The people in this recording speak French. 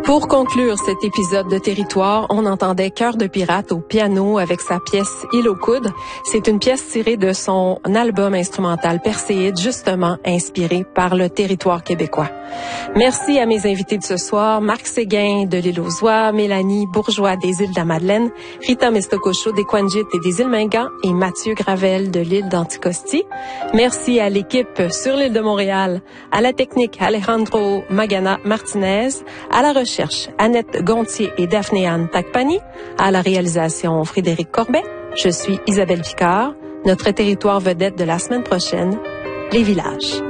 Pour conclure cet épisode de Territoire, on entendait Cœur de pirate au piano avec sa pièce Île aux coudes. C'est une pièce tirée de son album instrumental Perséide, justement inspiré par le territoire québécois. Merci à mes invités de ce soir, Marc Séguin de l'île aux Oies, Mélanie Bourgeois des îles de la Madeleine, Rita Mestococho des Coinjit et des îles Mingan et Mathieu Gravel de l'île d'Anticosti. Merci à l'équipe sur l'île de Montréal, à la technique Alejandro Magana Martinez, à la recherche Annette Gontier et Daphné-Anne Tacpani, à la réalisation Frédéric Corbet. Je suis Isabelle Picard. Notre territoire vedette de la semaine prochaine, les villages.